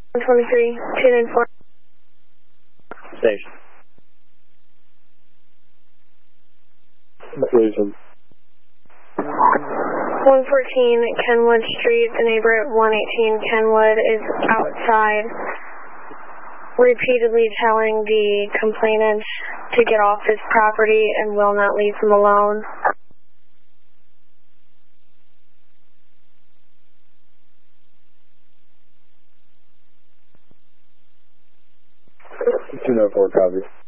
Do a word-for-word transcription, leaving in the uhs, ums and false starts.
one twenty-three, two nine four. Station. Conclusion. one fourteen Kenwood Street, the neighbor at one eighteen Kenwood is outside, repeatedly telling the complainant to get off his property and will not leave him alone. two oh four copy.